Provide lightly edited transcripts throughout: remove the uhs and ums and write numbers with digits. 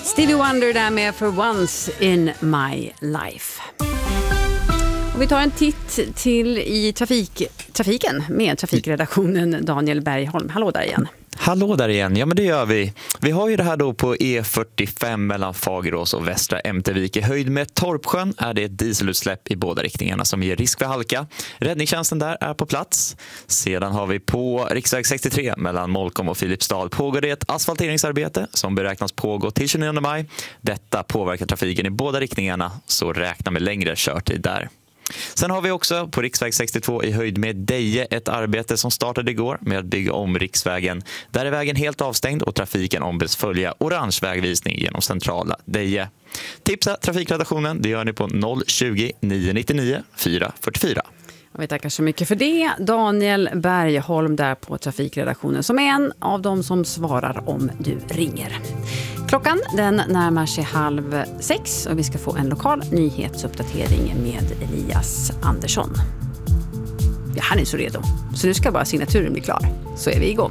Stevie Wonder där med For Once in My Life. Och vi tar en titt till i trafiken med trafikredaktionen Daniel Bergholm. Hallå där igen. Hallå där igen, ja men det gör vi. Vi har ju det här då på E45 mellan Fagerås och Västra Ämtervik. I höjd med Torpsjön är det ett dieselutsläpp i båda riktningarna som ger risk för halka. Räddningstjänsten där är på plats. Sedan har vi på riksväg 63 mellan Molkom och Filipstad pågår det ett asfalteringsarbete som beräknas pågå till 29 maj. Detta påverkar trafiken i båda riktningarna, så räkna med längre körtid där. Sen har vi också på riksväg 62 i höjd med Deje ett arbete som startade igår med att bygga om riksvägen. Där är vägen helt avstängd och trafiken ombeds följa orange vägvisning genom centrala Deje. Tipsa trafikredaktionen, det gör ni på 020 999 444. Och vi tackar så mycket för det. Daniel Bergholm där på trafikredaktionen som är en av dem som svarar om du ringer. Klockan den närmar sig 5:30 och vi ska få en lokal nyhetsuppdatering med Elias Andersson. Ja, han är så redo. Så nu ska bara signaturen bli klar. Så är vi igång.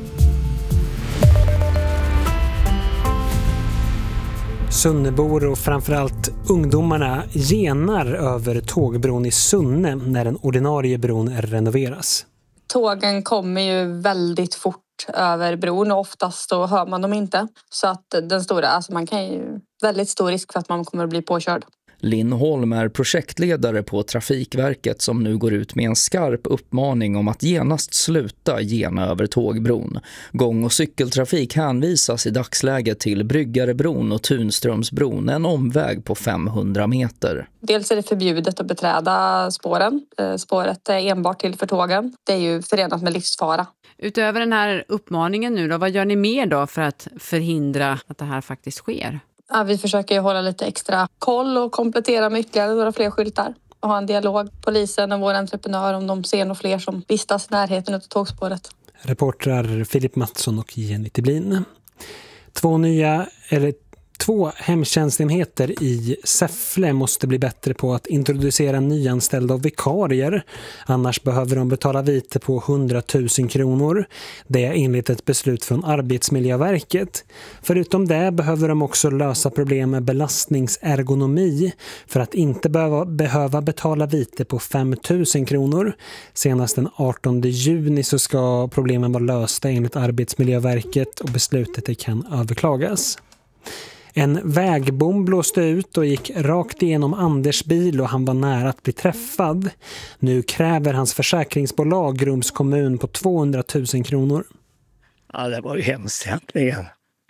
Sunnebor och framförallt ungdomarna genar över tågbron i Sunne när den ordinarie bron renoveras. Tågen kommer ju väldigt fort över bron och oftast då hör man dem inte. Så att den stora, alltså man kan ju väldigt stor risk för att man kommer att bli påkörd. Linn Holm är projektledare på Trafikverket som nu går ut med en skarp uppmaning om att genast sluta gena över tågbron. Gång- och cykeltrafik hänvisas i dagsläget till Bryggarebron och Tunströmsbron, en omväg på 500 meter. Dels är det förbjudet att beträda spåren. Spåret är enbart till för tågen. Det är ju förenat med livsfara. Utöver den här uppmaningen nu då, vad gör ni mer då för att förhindra att det här faktiskt sker? Ja, vi försöker ju hålla lite extra koll och komplettera med ytterligare några fler skyltar. Och ha en dialog, polisen och vår entreprenör om de ser några fler som vistas i närheten av tågspåret. Reportrar Filip Mattsson och Jenny Tiblin. Två hemtjänstenheter i Säffle måste bli bättre på att introducera nyanställda och vikarier. Annars behöver de betala vite på 100 000 kronor. Det är enligt ett beslut från Arbetsmiljöverket. Förutom det behöver de också lösa problem med belastningsergonomi för att inte behöva betala vite på 5 000 kronor. Senast den 18 juni så ska problemen vara lösta enligt Arbetsmiljöverket och beslutet kan överklagas. En vägbom blåste ut och gick rakt igenom Anders bil och han var nära att bli träffad. Nu kräver hans försäkringsbolag Grums kommun på 200 000 kronor. Ja, det var ju hemskt egentligen.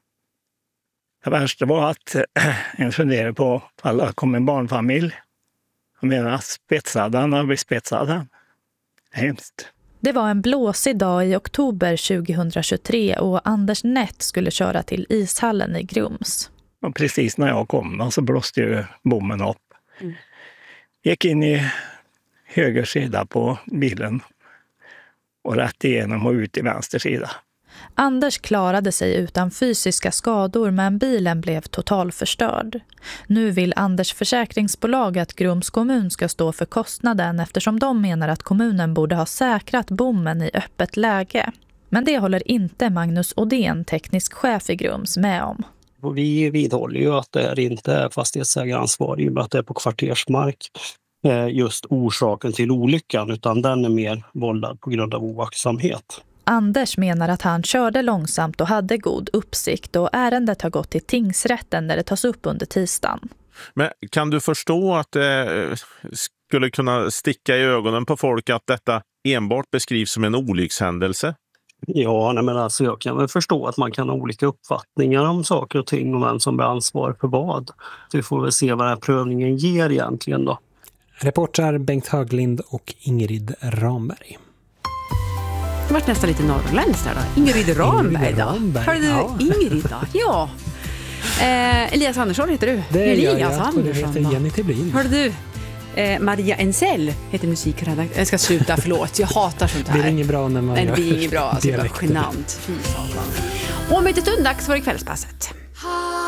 Det värsta var att en funderade på alla kom en barnfamilj. Jag menar spetsade han blir spetsad. Hemskt. Det var en blåsig dag i oktober 2023 och Anders Nett skulle köra till ishallen i Grums. Och precis när jag kom så blåste ju bommen upp. Gick in i höger sida på bilen och rätt igenom och ut i vänster sida. Anders klarade sig utan fysiska skador men bilen blev totalförstörd. Nu vill Anders försäkringsbolag att Grums kommun ska stå för kostnaden eftersom de menar att kommunen borde ha säkrat bommen i öppet läge. Men det håller inte Magnus Odén, teknisk chef i Grums, med om. Och vi vidhåller ju att det är inte fastighetsägaransvar i och med att det är på kvartersmark just orsaken till olyckan, utan den är mer vållad på grund av oaktsamhet. Anders menar att han körde långsamt och hade god uppsikt och ärendet har gått till tingsrätten där det tas upp under tisdagen. Men kan du förstå att det skulle kunna sticka i ögonen på folk att detta enbart beskrivs som en olyckshändelse? Ja, men alltså jag kan väl förstå att man kan ha olika uppfattningar om saker och ting och vem som bär ansvar för vad. Så vi får väl se vad den här prövningen ger egentligen då. Reportrar Bengt Höglind och Ingrid Ramberg. Det var nästan lite norrländskt där då. Ingrid Ramberg då. Hörde du ja. Ingrid då? Ja. Elias Andersson heter du. Det är Elias jag Andersson heter Jenny Tiblin. Hörde du? Maria Ensell heter musikredaktör. Jag ska sluta, förlåt. Jag hatar sånt här. Det är inget bra när man Nej, det är inget bra. Alltså, det var dialekter. genant. Fy satan. Och om inte stund dags var det kvällspasset.